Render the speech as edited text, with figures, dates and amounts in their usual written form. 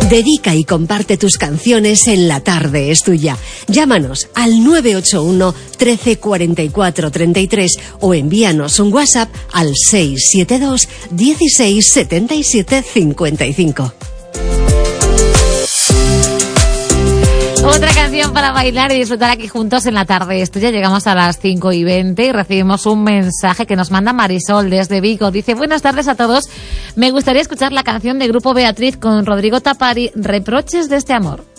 Dedica y comparte tus canciones en La Tarde es Tuya. Llámanos al 981 13 44 33 o envíanos un WhatsApp al 672 16 77 55. Otra canción para bailar y disfrutar aquí juntos en La Tarde es Tuya. Llegamos a las 5:20 y recibimos un mensaje que nos manda Marisol desde Vigo. Dice: buenas tardes a todos. Me gustaría escuchar la canción de Grupo Beatriz con Rodrigo Tapari, Reproches de este amor.